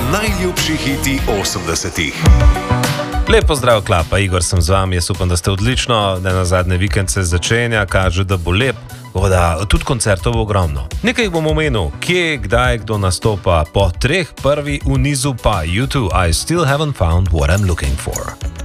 najljubši hiti 80-ih. Lep pozdrav, Klapa, Igor sem z vami, jaz upam, da ste odlično, da na zadnje vikend se začenja, kaže, da bo lep, da tudi koncertov bo ogromno. Nekaj jih bom omenil, kje, kdaj, kdo nastopa, po treh, prvi v nizu pa U2, I Still Haven't Found What I'm Looking For.